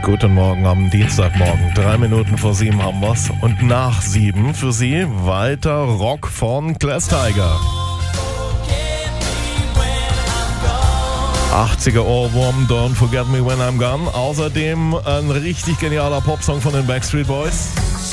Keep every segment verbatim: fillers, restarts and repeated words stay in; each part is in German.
Guten Morgen am Dienstagmorgen. Drei Minuten vor sieben haben wir's. Und nach sieben für Sie weiter Rock von Glass Tiger. achtziger Ohrwurm, Don't Forget Me When I'm Gone. Außerdem ein richtig genialer Popsong von den Backstreet Boys.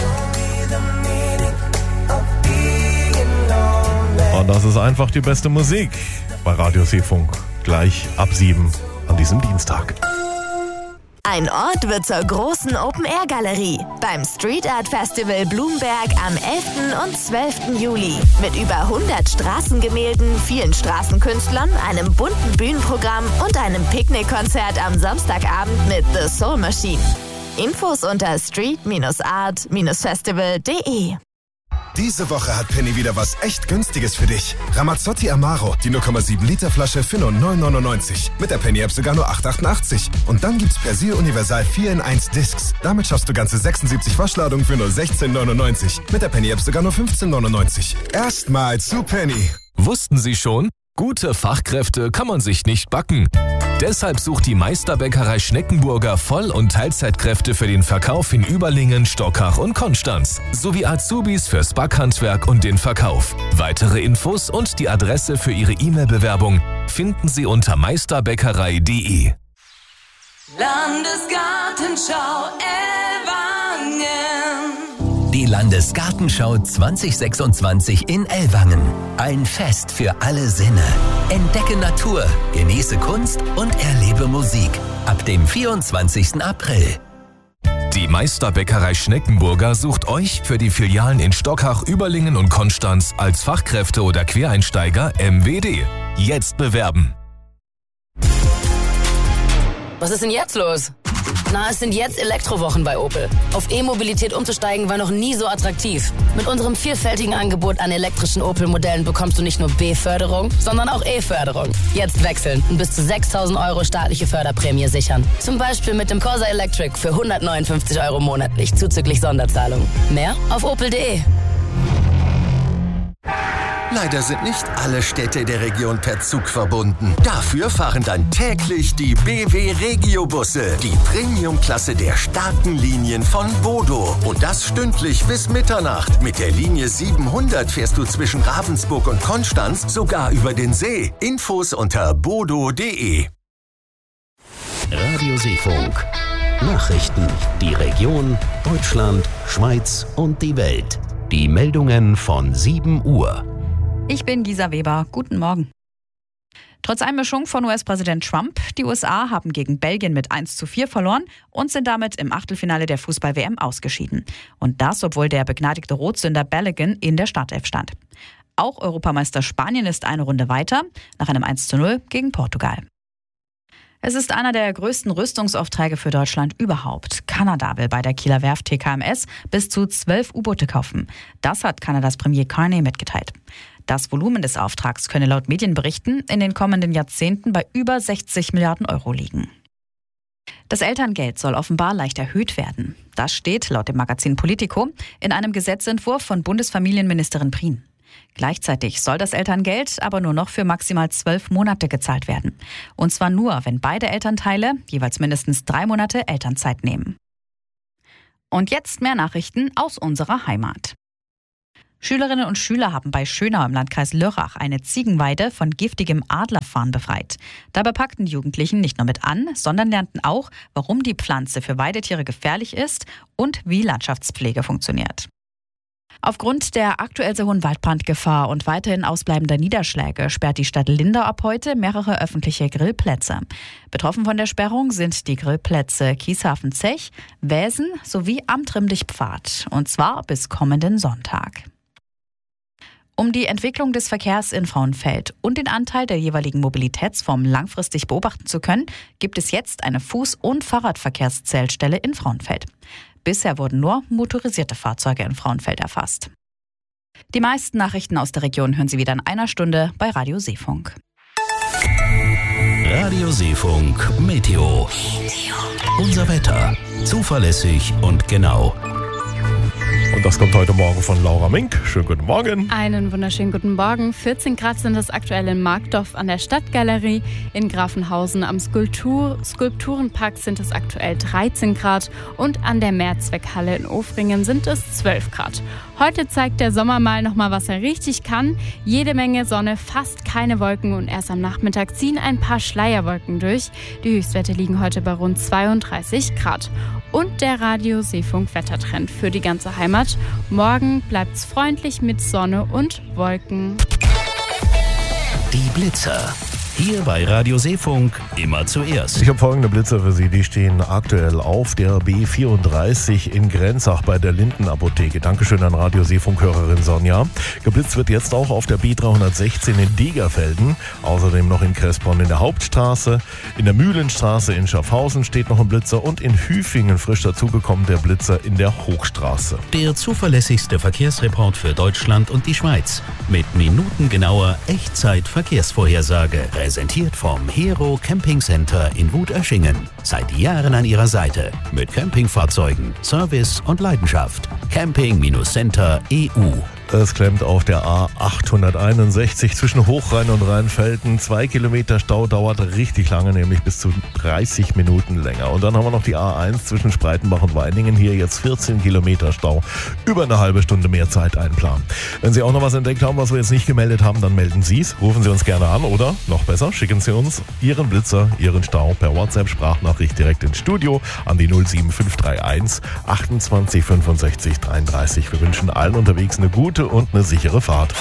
Und das ist einfach die beste Musik bei Radio Seefunk. Gleich ab sieben an diesem Dienstag. Ein Ort wird zur großen Open-Air-Galerie beim Street Art Festival Blumberg am elften und zwölften Juli. Mit über hundert Straßengemälden, vielen Straßenkünstlern, einem bunten Bühnenprogramm und einem Picknickkonzert am Samstagabend mit The Soul Machine. Infos unter street art festival punkt de. Diese Woche hat Penny wieder was echt Günstiges für dich. Ramazzotti Amaro, die null Komma sieben Liter Flasche für nur neun neunundneunzig. Mit der Penny-App sogar nur acht achtundachtzig. Und dann gibt's Persil Universal vier in eins Discs. Damit schaffst du ganze sechsundsiebzig Waschladungen für nur sechzehn neunundneunzig. Mit der Penny-App sogar nur fünfzehn neunundneunzig. Erstmal zu Penny. Wussten Sie schon? Gute Fachkräfte kann man sich nicht backen. Deshalb sucht die Meisterbäckerei Schneckenburger Voll- und Teilzeitkräfte für den Verkauf in Überlingen, Stockach und Konstanz sowie Azubis fürs Backhandwerk und den Verkauf. Weitere Infos und die Adresse für Ihre E-Mail-Bewerbung finden Sie unter meisterbäckerei punkt de. Landesgartenschau Ellwangen. Die Landesgartenschau zwanzig sechsundzwanzig in Ellwangen. Ein Fest für alle Sinne. Entdecke Natur, genieße Kunst und erlebe Musik. Ab dem vierundzwanzigsten April. Die Meisterbäckerei Schneckenburger sucht euch für die Filialen in Stockach, Überlingen und Konstanz als Fachkräfte oder Quereinsteiger M W D. Jetzt bewerben. Was ist denn jetzt los? Na, es sind jetzt Elektrowochen bei Opel. Auf E-Mobilität umzusteigen war noch nie so attraktiv. Mit unserem vielfältigen Angebot an elektrischen Opel-Modellen bekommst du nicht nur B-Förderung, sondern auch E-Förderung. Jetzt wechseln und bis zu sechstausend Euro staatliche Förderprämie sichern. Zum Beispiel mit dem Corsa Electric für hundertneunundfünfzig Euro monatlich zuzüglich Sonderzahlung. Mehr auf opel punkt de. Leider sind nicht alle Städte der Region per Zug verbunden. Dafür fahren dann täglich die B W Regio-Busse, die Premium-Klasse der starken Linien von Bodo. Und das stündlich bis Mitternacht. Mit der Linie siebenhundert fährst du zwischen Ravensburg und Konstanz sogar über den See. Infos unter bodo punkt de. Radio Seefunk. Nachrichten. Die Region, Deutschland, Schweiz und die Welt. Die Meldungen von sieben Uhr. Ich bin Gisa Weber. Guten Morgen. Trotz Einmischung von U S-Präsident Trump, die U S A haben gegen Belgien mit eins zu vier verloren und sind damit im Achtelfinale der Fußball-W M ausgeschieden. Und das, obwohl der begnadigte Rotsünder Balogun in der Startelf stand. Auch Europameister Spanien ist eine Runde weiter, nach einem eins zu null gegen Portugal. Es ist einer der größten Rüstungsaufträge für Deutschland überhaupt. Kanada will bei der Kieler Werft T K M S bis zu zwölf U-Boote kaufen. Das hat Kanadas Premier Carney mitgeteilt. Das Volumen des Auftrags könne laut Medienberichten in den kommenden Jahrzehnten bei über sechzig Milliarden Euro liegen. Das Elterngeld soll offenbar leicht erhöht werden. Das steht laut dem Magazin Politico in einem Gesetzentwurf von Bundesfamilienministerin Prien. Gleichzeitig soll das Elterngeld aber nur noch für maximal zwölf Monate gezahlt werden. Und zwar nur, wenn beide Elternteile jeweils mindestens drei Monate Elternzeit nehmen. Und jetzt mehr Nachrichten aus unserer Heimat. Schülerinnen und Schüler haben bei Schönau im Landkreis Lörrach eine Ziegenweide von giftigem Adlerfarn befreit. Dabei packten die Jugendlichen nicht nur mit an, sondern lernten auch, warum die Pflanze für Weidetiere gefährlich ist und wie Landschaftspflege funktioniert. Aufgrund der aktuell sehr hohen Waldbrandgefahr und weiterhin ausbleibender Niederschläge sperrt die Stadt Lindau ab heute mehrere öffentliche Grillplätze. Betroffen von der Sperrung sind die Grillplätze Kieshafen-Zech, Wäsen sowie am Trimmdichtpfad. Und zwar bis kommenden Sonntag. Um die Entwicklung des Verkehrs in Frauenfeld und den Anteil der jeweiligen Mobilitätsformen langfristig beobachten zu können, gibt es jetzt eine Fuß- und Fahrradverkehrszählstelle in Frauenfeld. Bisher wurden nur motorisierte Fahrzeuge in Frauenfeld erfasst. Die meisten Nachrichten aus der Region hören Sie wieder in einer Stunde bei Radio Seefunk. Radio Seefunk Meteo. Unser Wetter. Zuverlässig und genau. Und das kommt heute Morgen von Laura Mink. Schönen guten Morgen. Einen wunderschönen guten Morgen. vierzehn Grad sind es aktuell in Markdorf an der Stadtgalerie. In Grafenhausen am Skulptur- Skulpturenpark sind es aktuell dreizehn Grad. Und an der Mehrzweckhalle in Ofringen sind es zwölf Grad. Heute zeigt der Sommer mal nochmal, was er richtig kann. Jede Menge Sonne, fast keine Wolken und erst am Nachmittag ziehen ein paar Schleierwolken durch. Die Höchstwerte liegen heute bei rund zweiunddreißig Grad. Und der Radio Seefunk Wettertrend für die ganze Heimat. Morgen bleibt's freundlich mit Sonne und Wolken. Die Blitzer. Hier bei Radio Seefunk immer zuerst. Ich habe folgende Blitzer für Sie. Die stehen aktuell auf der B vierunddreißig in Grenzach bei der Linden-Apotheke. Dankeschön an Radio Seefunk-Hörerin Sonja. Geblitzt wird jetzt auch auf der B dreihundertsechzehn in Degerfelden. Außerdem noch in Kressbronn in der Hauptstraße. In der Mühlenstraße in Schaffhausen steht noch ein Blitzer. Und in Hüfingen frisch dazugekommen der Blitzer in der Hochstraße. Der zuverlässigste Verkehrsreport für Deutschland und die Schweiz. Mit minutengenauer Echtzeit-Verkehrsvorhersage. Präsentiert vom Hero Camping Center in Wutöschingen. Seit Jahren an Ihrer Seite. Mit Campingfahrzeugen, Service und Leidenschaft. Camping-Center E U. Es klemmt auf der A achthunderteinundsechzig zwischen Hochrhein und Rheinfelden. Zwei Kilometer Stau dauert richtig lange, nämlich bis zu dreißig Minuten länger. Und dann haben wir noch die A eins zwischen Spreitenbach und Weiningen. Hier jetzt vierzehn Kilometer Stau. Über eine halbe Stunde mehr Zeit einplanen. Wenn Sie auch noch was entdeckt haben, was wir jetzt nicht gemeldet haben, dann melden Sie es. Rufen Sie uns gerne an oder, noch besser, schicken Sie uns Ihren Blitzer, Ihren Stau per WhatsApp-Sprachnachricht direkt ins Studio an die null sieben fünf drei eins achtundzwanzig fünfundsechzig dreiunddreißig. Wir wünschen allen unterwegs eine gute und eine sichere Fahrt.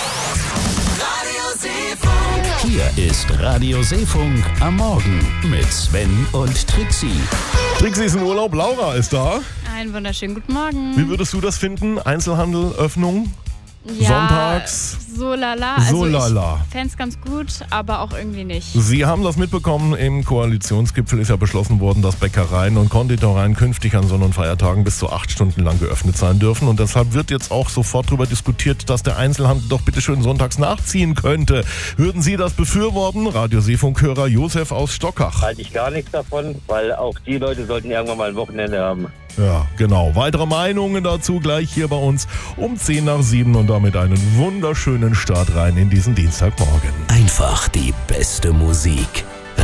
Hier ist Radio Seefunk am Morgen mit Sven und Trixie. Trixie ist im Urlaub, Laura ist da. Einen wunderschönen guten Morgen. Wie würdest du das finden? Einzelhandel, Öffnung? Ja, Sonntags? So lala. Also so lala. Ich fände es ganz gut, aber auch irgendwie nicht. Sie haben das mitbekommen, im Koalitionsgipfel ist ja beschlossen worden, dass Bäckereien und Konditoreien künftig an Sonn- und Feiertagen bis zu acht Stunden lang geöffnet sein dürfen. Und deshalb wird jetzt auch sofort darüber diskutiert, dass der Einzelhandel doch bitte schön sonntags nachziehen könnte. Würden Sie das befürworten? Radio Seefunk-Hörer Josef aus Stockach. Halte ich gar nichts davon, weil auch die Leute sollten irgendwann mal ein Wochenende haben. Ja, genau. Weitere Meinungen dazu gleich hier bei uns um zehn nach sieben und damit einen wunderschönen Start rein in diesen Dienstagmorgen. Einfach die beste Musik.